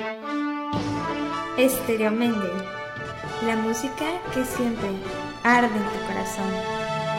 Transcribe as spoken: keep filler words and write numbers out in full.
Estéreo Méndez, la música que siempre arde en tu corazón.